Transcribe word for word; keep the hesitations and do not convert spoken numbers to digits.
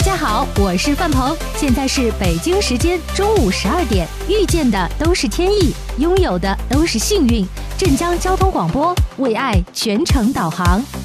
家好，我是范鹏，现在是北京时间中午十二点。遇见的都是天意，拥有的都是幸运。镇江交通广播为爱全程导航。